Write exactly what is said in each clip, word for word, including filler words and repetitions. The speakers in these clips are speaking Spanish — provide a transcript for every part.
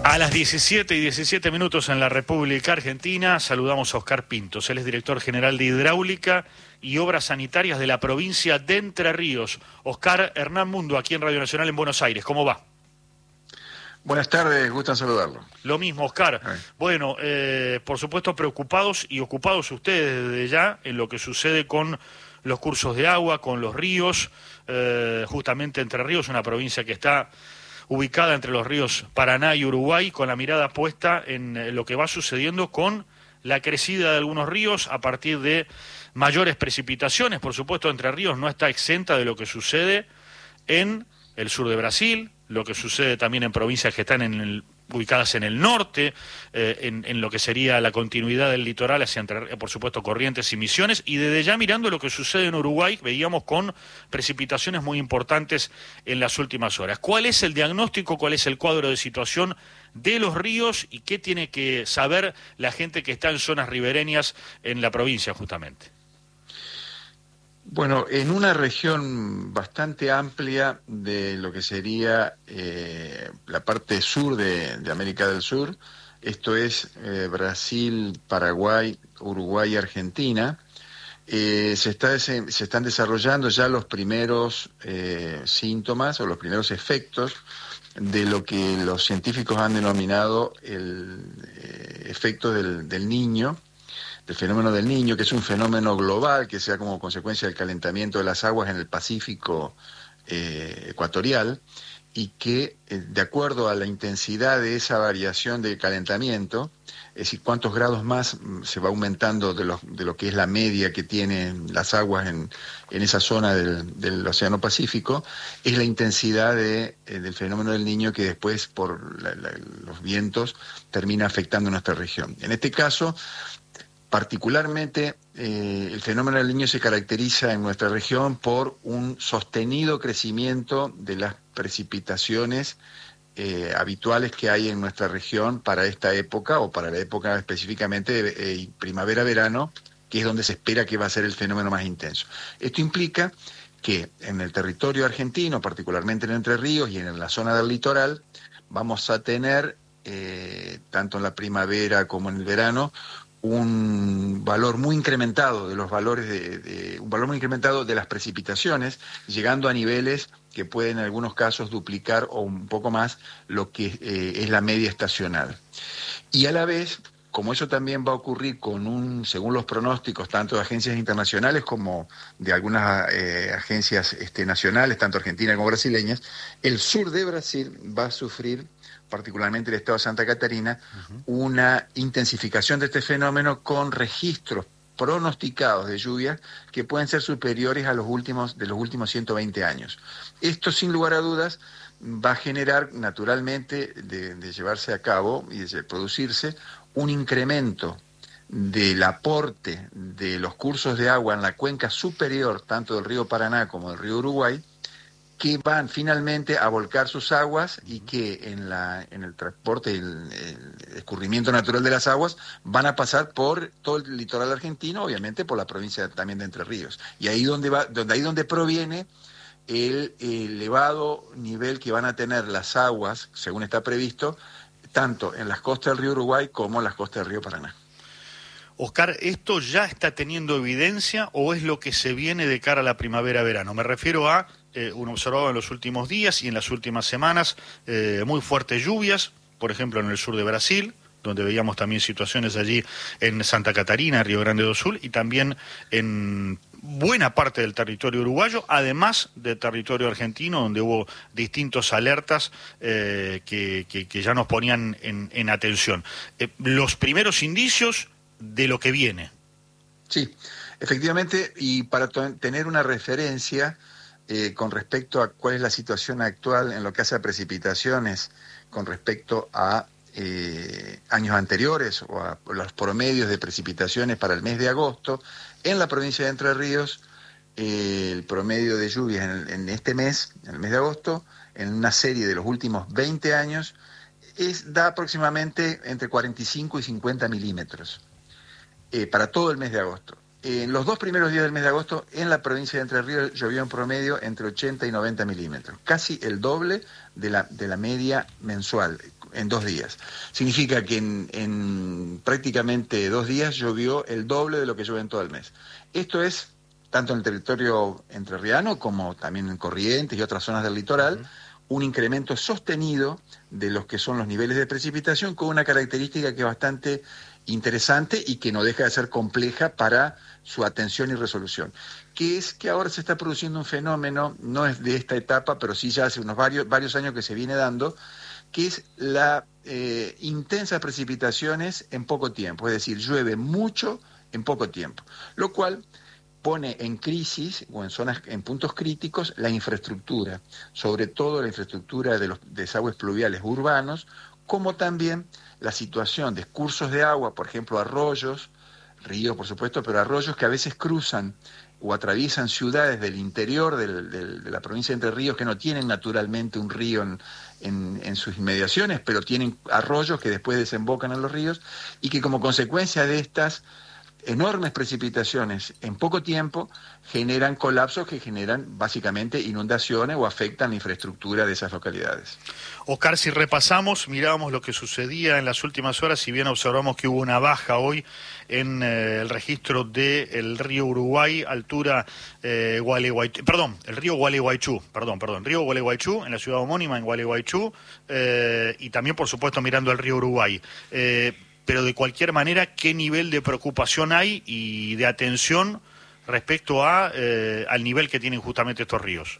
A las diecisiete y diecisiete minutos en la República Argentina saludamos a Oscar Pintos. Él es director general de Hidráulica y Obras Sanitarias de la provincia de Entre Ríos. Oscar, Hernán Mundo, aquí en Radio Nacional en Buenos Aires. ¿Cómo va? Buenas tardes, gusto en saludarlo. Lo mismo, Oscar. Ay. Bueno, eh, por supuesto preocupados y ocupados ustedes desde ya en lo que sucede con los cursos de agua, con los ríos. Eh, justamente Entre Ríos, una provincia que está ubicada entre los ríos Paraná y Uruguay, con la mirada puesta en lo que va sucediendo con la crecida de algunos ríos a partir de mayores precipitaciones. Por supuesto, Entre Ríos no está exenta de lo que sucede en el sur de Brasil, lo que sucede también en provincias que están en el, ubicadas en el norte, eh, en, en lo que sería la continuidad del litoral hacia, entre, por supuesto, Corrientes y Misiones, y desde ya mirando lo que sucede en Uruguay, veíamos con precipitaciones muy importantes en las últimas horas. ¿Cuál es el diagnóstico, cuál es el cuadro de situación de los ríos y qué tiene que saber la gente que está en zonas ribereñas en la provincia justamente? Bueno, en una región bastante amplia de lo que sería eh, la parte sur de, de América del Sur, esto es eh, Brasil, Paraguay, Uruguay y Argentina, eh, se, está, se, se están desarrollando ya los primeros eh, síntomas o los primeros efectos de lo que los científicos han denominado el eh, efecto del, del niño, del fenómeno del Niño, que es un fenómeno global que se da como consecuencia del calentamiento de las aguas en el Pacífico eh, ecuatorial, y que eh, de acuerdo a la intensidad de esa variación de calentamiento, es decir, cuántos grados más se va aumentando de lo, de lo que es la media que tienen las aguas en, en esa zona del, del Océano Pacífico, es la intensidad de, eh, del fenómeno del Niño que después por la, la, los vientos termina afectando nuestra región. En este caso, particularmente, eh, el fenómeno del Niño se caracteriza en nuestra región por un sostenido crecimiento de las precipitaciones eh, habituales que hay en nuestra región para esta época, o para la época específicamente de eh, primavera-verano, que es donde se espera que va a ser el fenómeno más intenso. Esto implica que en el territorio argentino, particularmente en Entre Ríos y en la zona del litoral, vamos a tener, eh, tanto en la primavera como en el verano, un valor muy incrementado de los valores de, de un valor muy incrementado de las precipitaciones, llegando a niveles que pueden en algunos casos duplicar o un poco más lo que eh, es la media estacional. Y a la vez, como eso también va a ocurrir con un, según los pronósticos tanto de agencias internacionales como de algunas eh, agencias este, nacionales, tanto argentinas como brasileñas, el sur de Brasil va a sufrir, particularmente el estado de Santa Catarina, uh-huh. una intensificación de este fenómeno con registros pronosticados de lluvias que pueden ser superiores a los últimos de los últimos ciento veinte años. Esto, sin lugar a dudas, va a generar naturalmente de, de llevarse a cabo y de producirse un incremento del aporte de los cursos de agua en la cuenca superior, tanto del río Paraná como del río Uruguay, que van finalmente a volcar sus aguas y que en la en el transporte, el, el escurrimiento natural de las aguas, van a pasar por todo el litoral argentino, obviamente por la provincia también de Entre Ríos. Y ahí donde va, donde ahí donde proviene el, el elevado nivel que van a tener las aguas, según está previsto, tanto en las costas del río Uruguay como en las costas del río Paraná. Oscar, ¿esto ya está teniendo evidencia o es lo que se viene de cara a la primavera-verano? Me refiero a, eh, uno observado en los últimos días y en las últimas semanas, eh, muy fuertes lluvias, por ejemplo en el sur de Brasil, donde veíamos también situaciones allí en Santa Catarina, Río Grande do Sul, y también en buena parte del territorio uruguayo, además del territorio argentino, donde hubo distintos alertas eh, que, que, que ya nos ponían en, en atención. Eh, los primeros indicios de lo que viene. Sí, efectivamente, y para tener una referencia eh, con respecto a cuál es la situación actual en lo que hace a precipitaciones con respecto a eh, años anteriores o a los promedios de precipitaciones para el mes de agosto, en la provincia de Entre Ríos, eh, el promedio de lluvias en, en este mes, en el mes de agosto, en una serie de los últimos veinte años, es, da aproximadamente entre cuarenta y cinco y cincuenta milímetros. Eh, para todo el mes de agosto. En los dos primeros días del mes de agosto, en la provincia de Entre Ríos llovió en promedio entre ochenta y noventa milímetros, casi el doble de la, de la media mensual, en dos días. Significa que en, en prácticamente dos días llovió el doble de lo que llueve en todo el mes. Esto es tanto en el territorio entrerriano como también en Corrientes y otras zonas del litoral, uh-huh. un incremento sostenido de los que son los niveles de precipitación, con una característica que es bastante interesante y que no deja de ser compleja para su atención y resolución, que es que ahora se está produciendo un fenómeno, no es de esta etapa, pero sí ya hace unos varios, varios años que se viene dando, que es la eh, intensas precipitaciones en poco tiempo, es decir, llueve mucho en poco tiempo, lo cual pone en crisis o en zonas, en puntos críticos, la infraestructura, sobre todo la infraestructura de los desagües pluviales urbanos, como también la situación de cursos de agua, por ejemplo, arroyos, ríos, por supuesto, pero arroyos que a veces cruzan o atraviesan ciudades del interior del, del, de la provincia de Entre Ríos que no tienen naturalmente un río en, en, en sus inmediaciones, pero tienen arroyos que después desembocan en los ríos y que como consecuencia de estas enormes precipitaciones en poco tiempo generan colapsos que generan básicamente inundaciones o afectan la infraestructura de esas localidades. Oscar, si repasamos, mirábamos lo que sucedía en las últimas horas, si bien observamos que hubo una baja hoy en eh, el registro del río Uruguay, altura eh, Gualeguaychú, perdón, el río Gualeguaychú, perdón, perdón, río Gualeguaychú, en la ciudad homónima, en Gualeguaychú, eh, y también, por supuesto, mirando el río Uruguay. Eh, pero de cualquier manera, ¿qué nivel de preocupación hay y de atención respecto a eh, al nivel que tienen justamente estos ríos?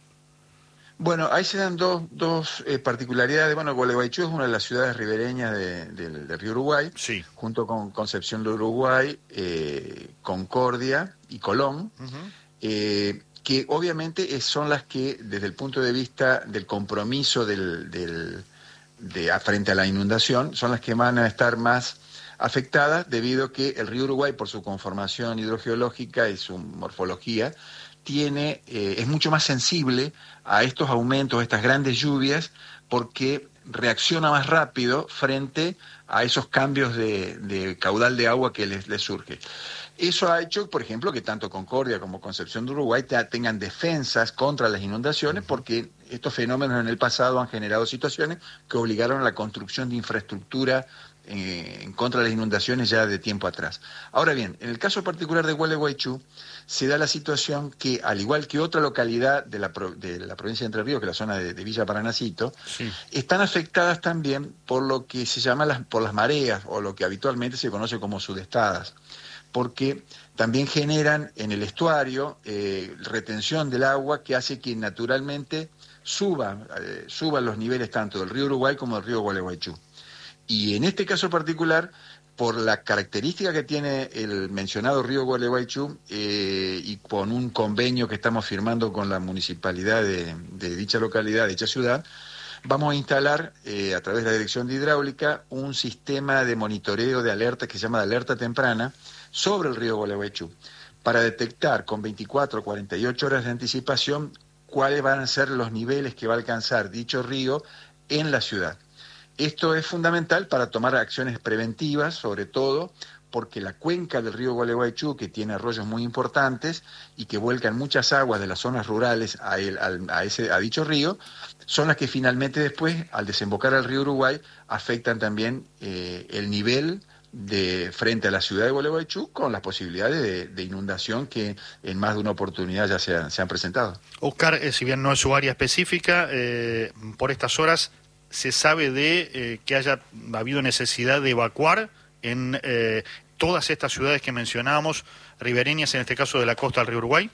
Bueno, ahí se dan dos, dos eh, particularidades. Bueno, Gualeguaychú es una de las ciudades ribereñas de, de, del río Uruguay, sí. junto con Concepción del Uruguay, eh, Concordia y Colón, uh-huh. eh, que obviamente son las que, desde el punto de vista del compromiso del, del, de, frente a la inundación, son las que van a estar más afectadas, debido a que el río Uruguay, por su conformación hidrogeológica y su morfología, tiene, eh, es mucho más sensible a estos aumentos, a estas grandes lluvias, porque reacciona más rápido frente a esos cambios de, de caudal de agua que les, les surge. Eso ha hecho, por ejemplo, que tanto Concordia como Concepción de Uruguay te, tengan defensas contra las inundaciones, porque estos fenómenos en el pasado han generado situaciones que obligaron a la construcción de infraestructura eh, en contra de las inundaciones ya de tiempo atrás. Ahora bien, en el caso particular de Gualeguaychú, se da la situación que, al igual que otra localidad de la, de la provincia de Entre Ríos, que es la zona de, de Villa Paranacito, sí. están afectadas también por lo que se llama las, por las mareas, o lo que habitualmente se conoce como sudestadas, porque también generan en el estuario eh, retención del agua que hace que naturalmente suba, eh, suban los niveles tanto del río Uruguay como del río Gualeguaychú. Y en este caso particular, por la característica que tiene el mencionado río Gualeguaychú eh, y con un convenio que estamos firmando con la municipalidad de, de dicha localidad, de dicha ciudad, vamos a instalar eh, a través de la Dirección de Hidráulica un sistema de monitoreo de alerta que se llama de alerta temprana sobre el río Gualeguaychú, para detectar con veinticuatro a cuarenta y ocho horas de anticipación cuáles van a ser los niveles que va a alcanzar dicho río en la ciudad. Esto es fundamental para tomar acciones preventivas, sobre todo porque la cuenca del río Gualeguaychú, que tiene arroyos muy importantes y que vuelcan muchas aguas de las zonas rurales a, el, a, ese, a dicho río, son las que finalmente después, al desembocar al río Uruguay, afectan también eh, el nivel de frente a la ciudad de Gualeguaychú, con las posibilidades de, de inundación que en más de una oportunidad ya se, ha, se han presentado. Oscar, eh, si bien no es su área específica, eh, por estas horas se sabe de eh, que haya habido necesidad de evacuar en eh, todas estas ciudades que mencionábamos, ribereñas, en este caso de la costa del río Uruguay.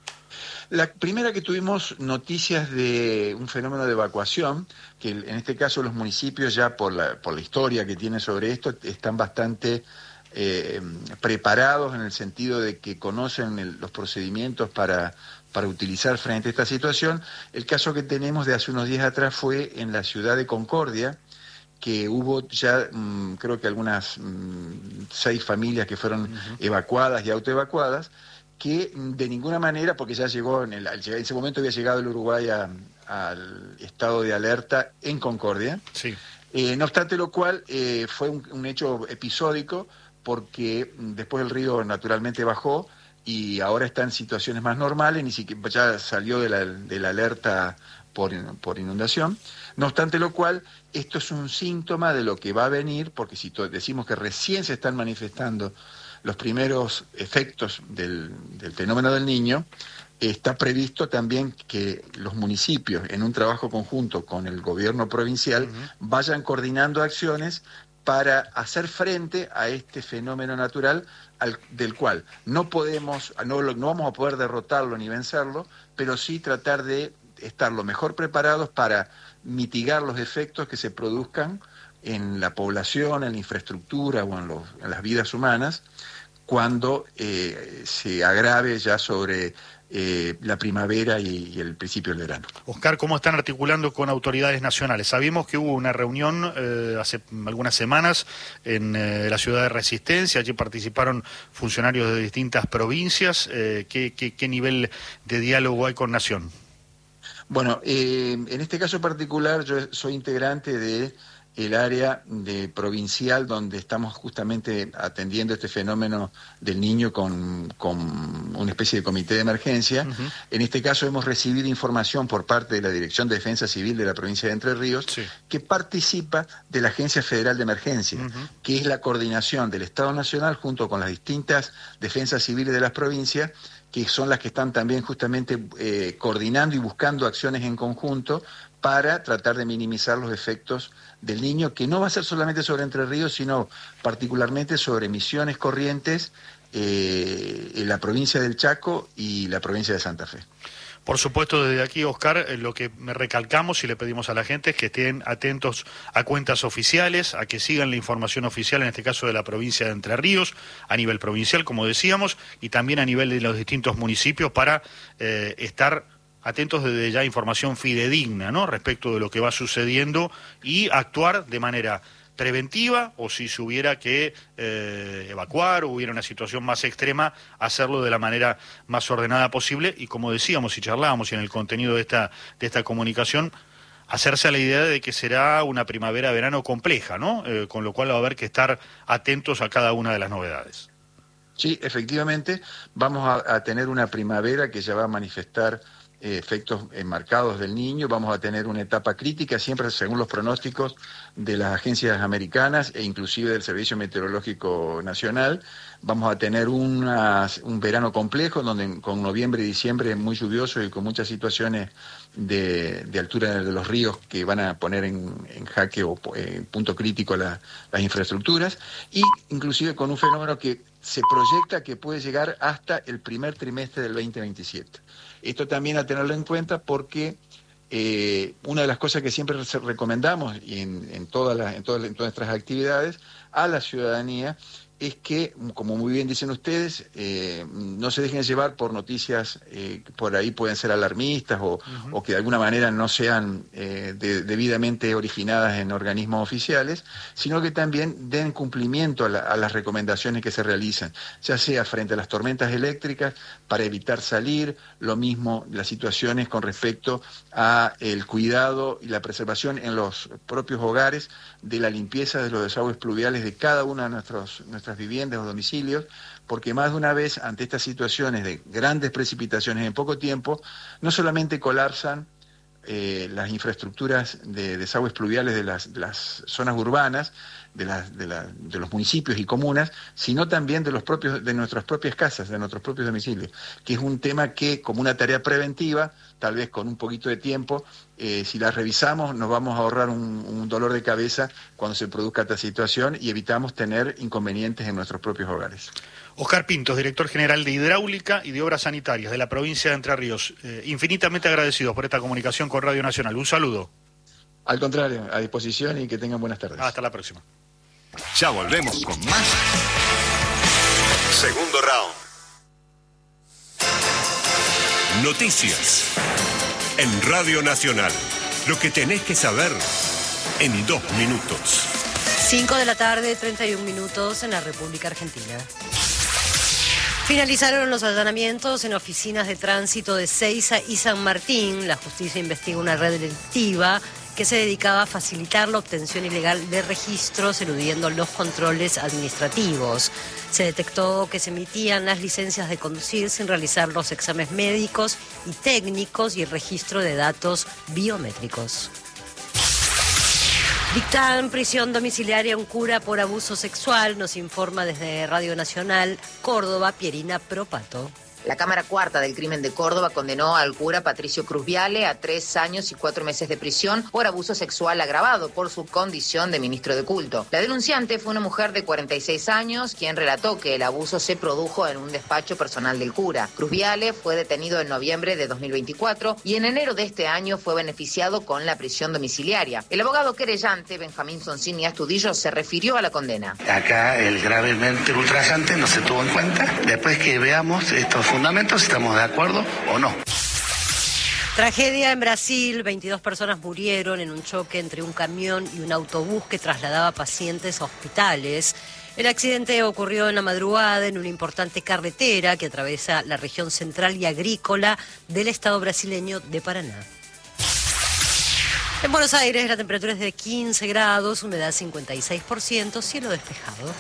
La primera que tuvimos noticias de un fenómeno de evacuación, que en este caso los municipios ya por la, por la historia que tienen sobre esto, están bastante eh, preparados en el sentido de que conocen el, los procedimientos para, para utilizar frente a esta situación. El caso que tenemos de hace unos días atrás fue en la ciudad de Concordia, que hubo ya, mmm, creo que algunas mmm, seis familias que fueron uh-huh. evacuadas y autoevacuadas, que de ninguna manera, porque ya llegó, en, el, en ese momento había llegado el Uruguay a, al estado de alerta en Concordia, sí. eh, no obstante lo cual eh, fue un, un hecho episódico, porque después el río naturalmente bajó y ahora está en situaciones más normales, ni siquiera ya salió de la, de la alerta por, por inundación. No obstante lo cual, esto es un síntoma de lo que va a venir, porque si decimos que recién se están manifestando los primeros efectos del, del fenómeno del Niño, está previsto también que los municipios, en un trabajo conjunto con el gobierno provincial, uh-huh. vayan coordinando acciones para hacer frente a este fenómeno natural al, del cual no podemos, no, no vamos a poder derrotarlo ni vencerlo, pero sí tratar de estar lo mejor preparados para mitigar los efectos que se produzcan en la población, en la infraestructura o en, los, en las vidas humanas, cuando eh, se agrave ya sobre eh, la primavera y, y el principio del verano. Oscar, ¿cómo están articulando con autoridades nacionales? Sabemos que hubo una reunión eh, hace algunas semanas en eh, la ciudad de Resistencia, allí participaron funcionarios de distintas provincias. Eh, ¿qué, qué, ¿Qué nivel de diálogo hay con Nación? Bueno, eh, en este caso particular yo soy integrante de el área de provincial donde estamos justamente atendiendo este fenómeno del Niño con, con una especie de comité de emergencia. Uh-huh. En este caso hemos recibido información por parte de la Dirección de Defensa Civil de la provincia de Entre Ríos, sí. que participa de la Agencia Federal de Emergencia, uh-huh. que es la coordinación del Estado Nacional junto con las distintas defensas civiles de las provincias, que son las que están también justamente eh, coordinando y buscando acciones en conjunto para tratar de minimizar los efectos del Niño, que no va a ser solamente sobre Entre Ríos, sino particularmente sobre Misiones, Corrientes, eh, en la provincia del Chaco y la provincia de Santa Fe. Por supuesto, desde aquí, Oscar, lo que recalcamos y le pedimos a la gente es que estén atentos a cuentas oficiales, a que sigan la información oficial, en este caso de la provincia de Entre Ríos, a nivel provincial, como decíamos, y también a nivel de los distintos municipios para eh, estar atentos desde ya a información fidedigna, ¿no?, respecto de lo que va sucediendo y actuar de manera preventiva, o si se hubiera que eh, evacuar o hubiera una situación más extrema, hacerlo de la manera más ordenada posible y, como decíamos y charlábamos y en el contenido de esta, de esta comunicación, hacerse a la idea de que será una primavera-verano compleja, ¿no? Eh, con lo cual va a haber que estar atentos a cada una de las novedades. Sí, efectivamente, vamos a, a tener una primavera que ya va a manifestar efectos enmarcados del Niño. Vamos a tener una etapa crítica, siempre según los pronósticos de las agencias americanas e inclusive del Servicio Meteorológico Nacional. Vamos a tener una, un verano complejo, donde con noviembre y diciembre muy lluvioso y con muchas situaciones de, de altura de los ríos que van a poner en, en jaque o en punto crítico la, las infraestructuras, y inclusive con un fenómeno que se proyecta que puede llegar hasta el primer trimestre del veinte veintisiete. Esto también a tenerlo en cuenta porque eh, una de las cosas que siempre recomendamos y en, en, todas las, en, todas, en todas nuestras actividades a la ciudadanía es que, como muy bien dicen ustedes, eh, no se dejen llevar por noticias eh, que por ahí pueden ser alarmistas o, uh-huh. o que de alguna manera no sean eh, de, debidamente originadas en organismos oficiales, sino que también den cumplimiento a, la, a las recomendaciones que se realizan, ya sea frente a las tormentas eléctricas, para evitar salir, lo mismo las situaciones con respecto a el cuidado y la preservación en los propios hogares de la limpieza de los desagües pluviales de cada una de nuestros, nuestras viviendas o domicilios, porque más de una vez ante estas situaciones de grandes precipitaciones en poco tiempo, no solamente colapsan eh, las infraestructuras de desagües pluviales de las, de las zonas urbanas, de, la, de, la, de los municipios y comunas, sino también de los propios, de nuestras propias casas, de nuestros propios domicilios, que es un tema que, como una tarea preventiva, tal vez con un poquito de tiempo, eh, si la revisamos, nos vamos a ahorrar un, un dolor de cabeza cuando se produzca esta situación y evitamos tener inconvenientes en nuestros propios hogares. Oscar Pintos, director general de Hidráulica y de Obras Sanitarias de la provincia de Entre Ríos, eh, infinitamente agradecidos por esta comunicación con Radio Nacional. Un saludo. Al contrario, a disposición y que tengan buenas tardes. Hasta la próxima. Ya volvemos con más. Segundo round. Noticias en Radio Nacional. Lo que tenés que saber en dos minutos. cinco de la tarde, treinta y un minutos en la República Argentina. Finalizaron los allanamientos en oficinas de tránsito de Seiza y San Martín. La justicia investiga una red delictiva que se dedicaba a facilitar la obtención ilegal de registros, eludiendo los controles administrativos. Se detectó que se emitían las licencias de conducir sin realizar los exámenes médicos y técnicos y el registro de datos biométricos. Dictan prisión domiciliaria a un cura por abuso sexual, nos informa desde Radio Nacional Córdoba, Pierina Propato. La Cámara Cuarta del Crimen de Córdoba condenó al cura Patricio Cruz Viale a tres años y cuatro meses de prisión por abuso sexual agravado por su condición de ministro de culto. La denunciante fue una mujer de cuarenta y seis años, quien relató que el abuso se produjo en un despacho personal del cura. Cruz Viale fue detenido en noviembre de dos mil veinticuatro y en enero de este año fue beneficiado con la prisión domiciliaria. El abogado querellante, Benjamín Sonsini Astudillo, se refirió a la condena. Acá el gravemente ultrajante no se tuvo en cuenta. Después que veamos estos fundamentos, ¿estamos de acuerdo o no? Tragedia en Brasil, veintidós personas murieron en un choque entre un camión y un autobús que trasladaba pacientes a hospitales. El accidente ocurrió en la madrugada en una importante carretera que atraviesa la región central y agrícola del estado brasileño de Paraná. En Buenos Aires la temperatura es de quince grados, humedad cincuenta y seis por ciento, cielo despejado.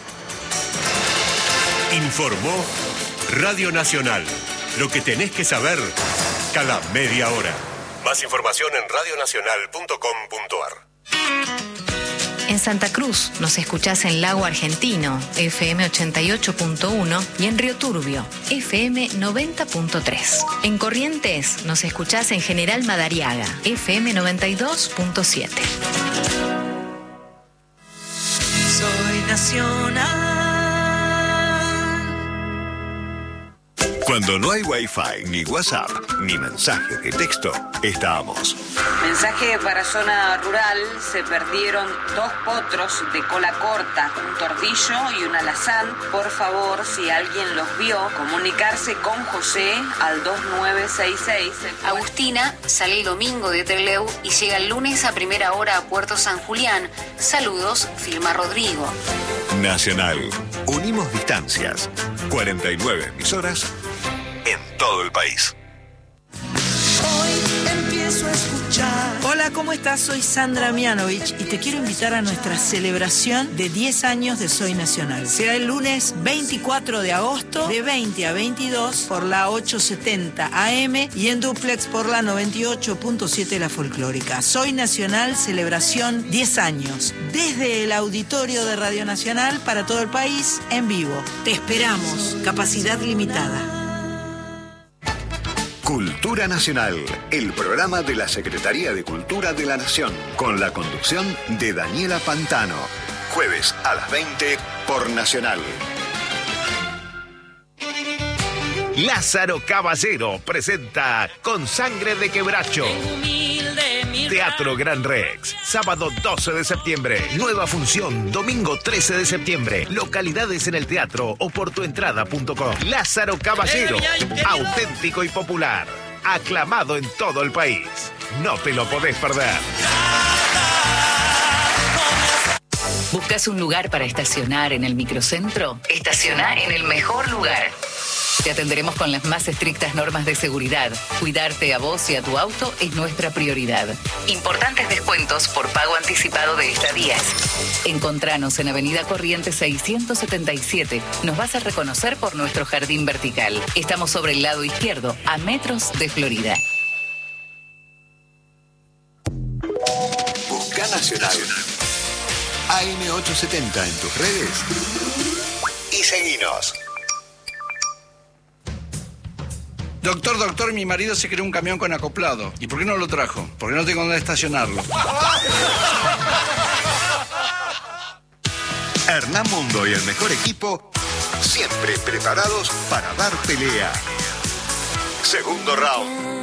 Informó Radio Nacional. Lo que tenés que saber cada media hora. Más información en radio nacional punto com punto a r. En Santa Cruz nos escuchás en Lago Argentino, F M ochenta y ocho punto uno, y en Río Turbio, F M noventa punto tres. En Corrientes nos escuchás en General Madariaga, F M noventa y dos punto siete. Soy nacional. Cuando no hay Wi-Fi, ni WhatsApp, ni mensaje de texto, estamos. Mensaje para zona rural: se perdieron dos potros de cola corta, un tordillo y un alazán. Por favor, si alguien los vio, comunicarse con José al dos nueve seis seis. Agustina sale el domingo de Trelew y llega el lunes a primera hora a Puerto San Julián. Saludos, Filma Rodrigo. Nacional. Unimos distancias. cuarenta y nueve emisoras en todo el país. Hoy empiezo a escuchar. Hola, ¿cómo estás? Soy Sandra Mianovich y te quiero invitar a nuestra celebración de diez años de Soy Nacional. Será el lunes veinticuatro de agosto de veinte a veintidós por la ochocientos setenta A M y en duplex por la noventa y ocho punto siete La Folclórica. Soy Nacional, celebración diez años. Desde el auditorio de Radio Nacional para todo el país, en vivo. Te esperamos. Capacidad limitada. Cultura Nacional, el programa de la Secretaría de Cultura de la Nación, con la conducción de Daniela Pantano. Jueves a las veinte por Nacional. Lázaro Caballero presenta Con Sangre de Quebracho. Teatro Gran Rex, sábado doce de septiembre. Nueva función, domingo trece de septiembre. Localidades en el teatro o por tuentrada punto com. Lázaro Caballero, auténtico y popular. Aclamado en todo el país. No te lo podés perder. ¿Buscas un lugar para estacionar en el microcentro? Estaciona en el mejor lugar. Te atenderemos con las más estrictas normas de seguridad. Cuidarte a vos y a tu auto es nuestra prioridad. Importantes descuentos por pago anticipado de estadías. Encontranos en Avenida Corrientes seiscientos setenta y siete. Nos vas a reconocer por nuestro jardín vertical. Estamos sobre el lado izquierdo, a metros de Florida. Busca Nacional. A M ochocientos setenta en tus redes y seguinos. Doctor, doctor, mi marido se creó un camión con acoplado. ¿Y por qué no lo trajo? Porque no tengo dónde estacionarlo. Hernán Mundo y el mejor equipo, siempre preparados para dar pelea. Segundo round.